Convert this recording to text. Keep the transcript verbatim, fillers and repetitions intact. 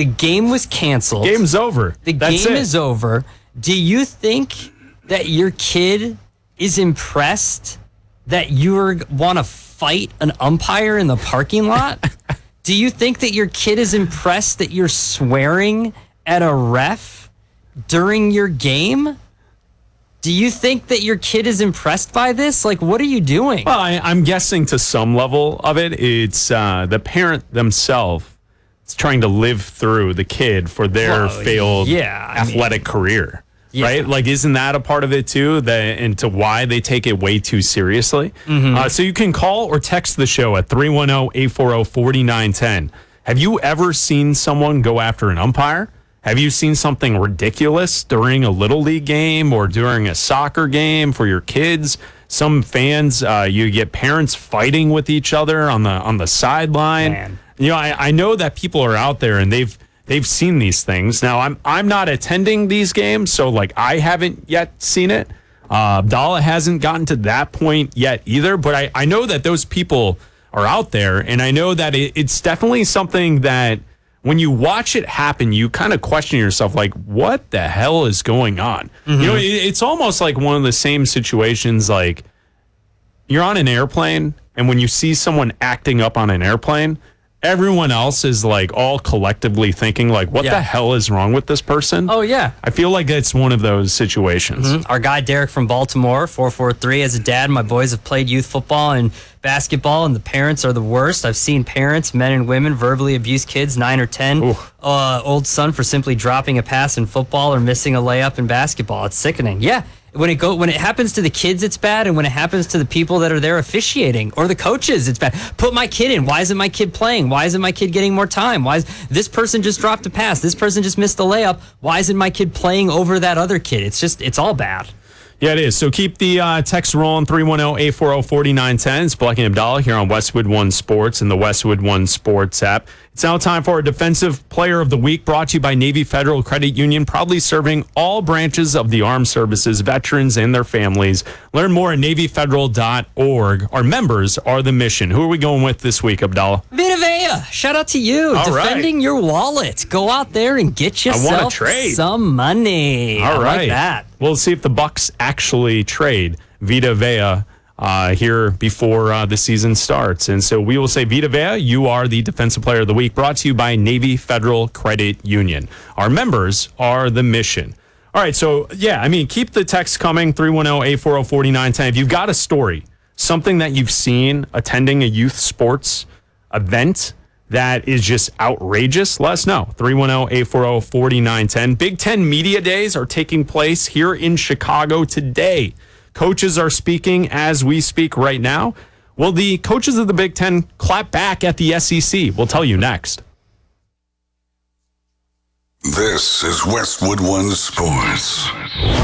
The game was canceled. Game's over. The That's game it. is over. Do you think that your kid is impressed that you want to fight an umpire in the parking lot? Do you think that your kid is impressed that you're swearing at a ref during your game? Do you think that your kid is impressed by this? Like, what are you doing? Well, I, I'm guessing to some level of it, it's uh, the parent themselves trying to live through the kid for their Well, failed yeah, I athletic mean, career. yeah. Right? Like, isn't that a part of it too? That into why they take it way too seriously? Mm-hmm. Uh, so you can call or text the show at three one zero, eight four zero, four nine one zero. Have you ever seen someone go after an umpire? Have you seen something ridiculous during a Little League game or during a soccer game for your kids? Some fans, uh, you get parents fighting with each other on the on the sideline. Man. You know, I, I know that people are out there and they've they've seen these things. Now, I'm I'm not attending these games, so like I haven't yet seen it. Uh, Abdallah hasn't gotten to that point yet either. But I, I know that those people are out there, and I know that it, it's definitely something that when you watch it happen, you kind of question yourself, like, what the hell is going on? Mm-hmm. You know, it, it's almost like one of the same situations, like you're on an airplane, and when you see someone acting up on an airplane, everyone else is like all collectively thinking like, what Yeah. the hell is wrong with this person? Oh, yeah. I feel like it's one of those situations. Mm-hmm. Our guy Derek from Baltimore, four four three, as a dad, my boys have played youth football and basketball, and the parents are the worst. I've seen parents, men and women, verbally abuse kids, nine or ten. Uh, old son for simply dropping a pass in football or missing a layup in basketball. It's sickening. Yeah. When it go when it happens to the kids, it's bad, and when it happens to the people that are there officiating or the coaches, it's bad. Put my kid in. Why isn't my kid playing? Why isn't my kid getting more time? Why is this person just dropped a pass? This person just missed a layup. Why isn't my kid playing over that other kid? It's just it's all bad. Yeah, it is. So keep the uh, text rolling, three one zero, eight four zero, four nine one zero. It's Black and Abdallah here on Westwood One Sports and the Westwood One Sports app. It's now time for our Defensive Player of the Week, brought to you by Navy Federal Credit Union, proudly serving all branches of the armed services, veterans, and their families. Learn more at navy federal dot org. Our members are the mission. Who are we going with this week, Abdallah? Vita Vea, shout out to you. All Defending right. your wallet. Go out there and get I wanna yourself trade. some money. All I right. like that. We'll see if the Bucks actually trade Vita Vea uh, here before uh, the season starts. And so we will say, Vita Vea, you are the Defensive Player of the Week, brought to you by Navy Federal Credit Union. Our members are the mission. All right, so yeah, I mean, keep the text coming, three one zero, eight four zero, four nine one zero. If you've got a story, something that you've seen attending a youth sports event that is just outrageous, let us know. three one zero, eight four zero, four nine one zero. Big Ten Media Days are taking place here in Chicago today. Coaches are speaking as we speak right now. Will the coaches of the Big Ten clap back at the S E C? We'll tell you next. This is Westwood One Sports.